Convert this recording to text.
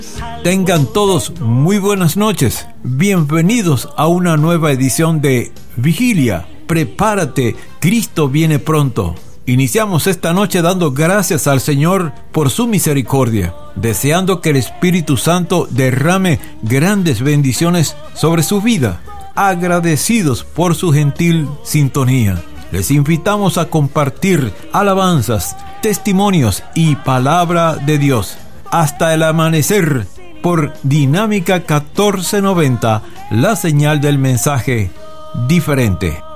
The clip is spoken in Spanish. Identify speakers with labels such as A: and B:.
A: Tengan todos muy buenas noches. Bienvenidos a una nueva edición de Vigilia. Prepárate, Cristo viene pronto. Iniciamos esta noche dando gracias al Señor por su misericordia, deseando que el Espíritu Santo derrame grandes bendiciones sobre su vida. Agradecidos por su gentil sintonía, les invitamos a compartir alabanzas, testimonios y palabra de Dios hasta el amanecer por Dinámica 1490, la señal del mensaje diferente.